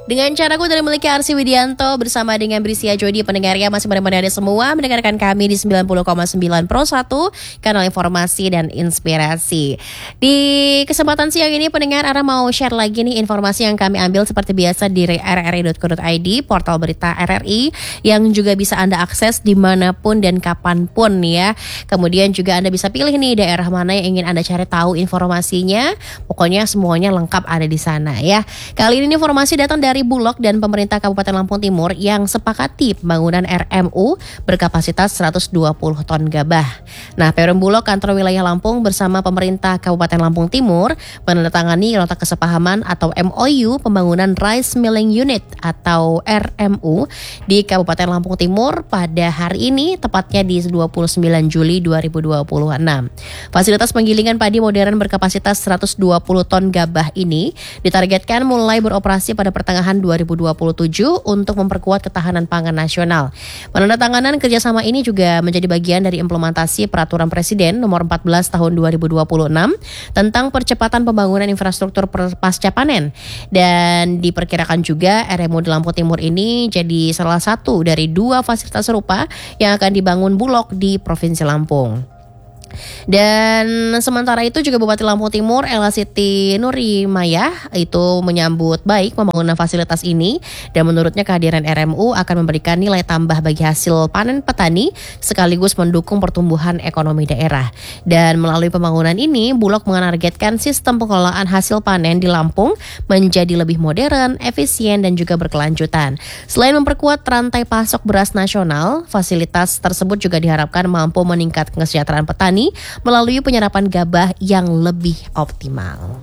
Dengan caraku dari memiliki Arsy Widianto bersama dengan Brisia Jody, pendengarnya masih benar-benar semua mendengarkan kami di 90,9 Pro 1, kanal informasi dan inspirasi. Di kesempatan siang ini pendengar, Ara mau share lagi nih informasi yang kami ambil seperti biasa di rri.co.id, portal berita RRI yang juga bisa Anda akses dimanapun dan kapanpun ya. Kemudian juga Anda bisa pilih nih daerah mana yang ingin Anda cari tahu informasinya. Pokoknya semuanya lengkap ada di sana ya. Kali ini informasi datang dari Bulog dan pemerintah Kabupaten Lampung Timur yang sepakati pembangunan RMU berkapasitas 120 ton gabah. Nah, Perum Bulog Kantor Wilayah Lampung bersama pemerintah Kabupaten Lampung Timur menandatangani nota kesepahaman atau MOU pembangunan Rice Milling Unit atau RMU di Kabupaten Lampung Timur pada hari ini, tepatnya di 29 Juli 2026. Fasilitas penggilingan padi modern berkapasitas 120 ton gabah ini ditargetkan mulai beroperasi pada pertengahan 2027 untuk memperkuat ketahanan pangan nasional. Penandatanganan kerjasama ini juga menjadi bagian dari implementasi Peraturan Presiden Nomor 14 Tahun 2026 tentang percepatan pembangunan infrastruktur pasca panen. Dan diperkirakan juga RMU di Lampung Timur ini jadi salah satu dari 2 fasilitas serupa yang akan dibangun Bulog di Provinsi Lampung. Dan sementara itu juga Bupati Lampung Timur Ella Siti Nurimaya itu menyambut baik pembangunan fasilitas ini dan menurutnya kehadiran RMU akan memberikan nilai tambah bagi hasil panen petani sekaligus mendukung pertumbuhan ekonomi daerah. Dan melalui pembangunan ini Bulog menargetkan sistem pengelolaan hasil panen di Lampung menjadi lebih modern, efisien dan juga berkelanjutan. Selain memperkuat rantai pasok beras nasional, fasilitas tersebut juga diharapkan mampu meningkatkan kesejahteraan petani melalui penyerapan gabah yang lebih optimal.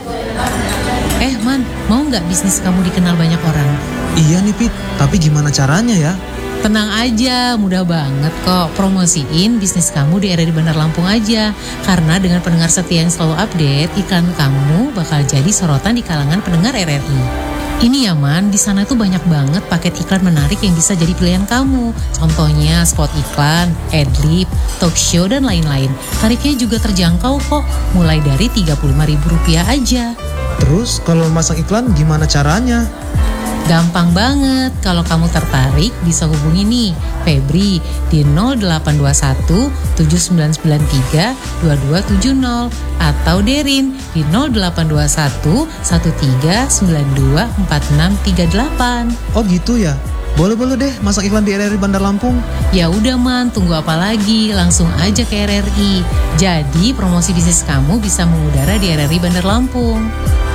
Man, mau nggak bisnis kamu dikenal banyak orang? Iya nih Pit, tapi gimana caranya ya? Tenang aja, mudah banget kok. Promosiin bisnis kamu di RRI Bandar Lampung aja. Karena dengan pendengar setia yang selalu update, iklan kamu bakal jadi sorotan di kalangan pendengar RRI. Ini ya Man, di sana tuh banyak banget paket iklan menarik yang bisa jadi pilihan kamu. Contohnya spot iklan, adlib, talk show dan lain-lain. Tarifnya juga terjangkau kok, mulai dari Rp35.000 aja. Terus kalau masang iklan gimana caranya? Gampang banget, kalau kamu tertarik bisa hubungi nih Febri di 0821 7993 2270 atau Derin di 0821 1392 4638. Oh gitu ya? Boleh deh masang iklan di RRI Bandar Lampung. Ya udah Man, tunggu apa lagi? Langsung aja ke RRI. Jadi promosi bisnis kamu bisa mengudara di RRI Bandar Lampung.